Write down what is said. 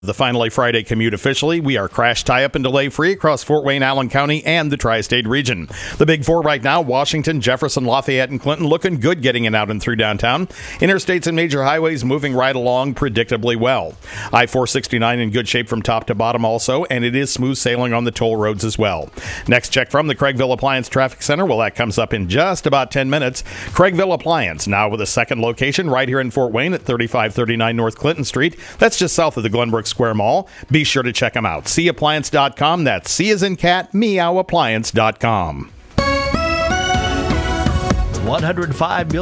The Finally Friday commute officially. We are crash, tie-up, and delay-free across Fort Wayne, Allen County, and the Tri-State region. The Big Four right now, Washington, Jefferson, Lafayette, and Clinton looking good getting in out and through downtown. Interstates and major highways moving right along predictably well. I-469 in good shape from top to bottom also, and it is smooth sailing on the toll roads as well. Next check from the Craigville Appliance Traffic Center. Well, that comes up in just about 10 minutes. Craigville Appliance, now with a second location right here in Fort Wayne at 3539 North Clinton Street. That's just south of the Glenbrook Square Mall. Be sure to check them out. CAppliance.com. That's C as in cat, meowappliance.com. 105 million.